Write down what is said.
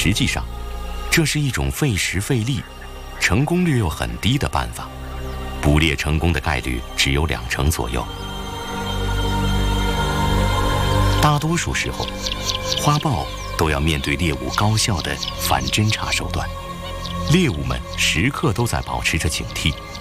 实际上，这是一种费时费力、成功率又很低的办法，捕猎成功的概率只有20%左右。大多数时候，花豹都要面对猎物高效的反侦察手段，猎物们时刻都在保持着警惕。